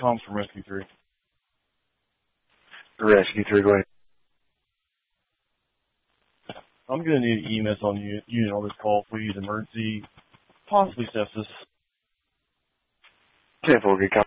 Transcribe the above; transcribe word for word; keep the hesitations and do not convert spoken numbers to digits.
comms from Rescue three. Rescue three, go ahead. I'm going to need an E M S on you, unit on this call, please. Emergency, possibly sepsis. ten four, good copy.